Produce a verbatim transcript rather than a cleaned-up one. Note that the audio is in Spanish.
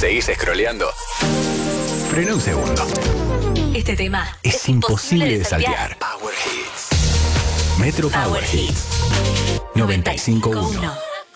¿Seguís scrolleando? Frena un segundo. Este tema Es, es imposible imposible de de saltear. saltear. Power Hits. Metro Power, Power Hits. Hits. noventa y cinco punto uno.